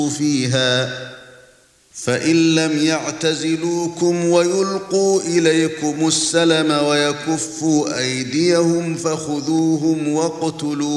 فيها فإن لم يعتزلوكم ويلقوا إليكم السلم ويكفوا أيديهم فخذوهم واقتلوهم